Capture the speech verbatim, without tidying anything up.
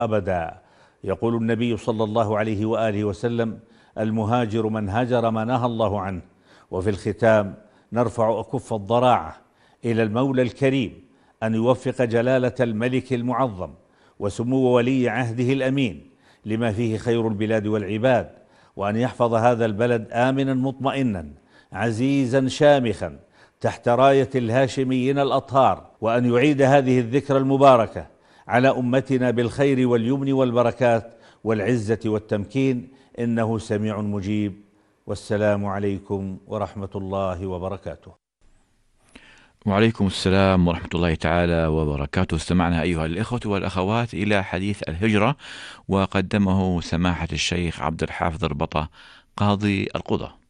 أبدا. يقول النبي صلى الله عليه وآله وسلم: المهاجر من هاجر ما نهى الله عنه. وفي الختام نرفع أكف الضراعة إلى المولى الكريم أن يوفق جلالة الملك المعظم وسمو ولي عهده الأمين لما فيه خير البلاد والعباد، وأن يحفظ هذا البلد آمنا مطمئنا عزيزا شامخا تحت راية الهاشميين الأطهار، وأن يعيد هذه الذكرى المباركة على أمتنا بالخير واليمن والبركات والعزة والتمكين، إنه سميع مجيب. والسلام عليكم ورحمة الله وبركاته. وعليكم السلام ورحمة الله تعالى وبركاته. استمعنا أيها الإخوة والأخوات إلى حديث الهجرة، وقدمه سماحة الشيخ عبد الحافظ ربطة قاضي القضاة.